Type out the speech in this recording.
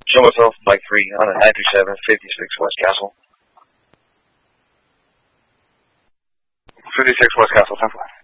Show myself, Mike 3 on a 937, 56 West Castle. 56 West Castle, 10-4.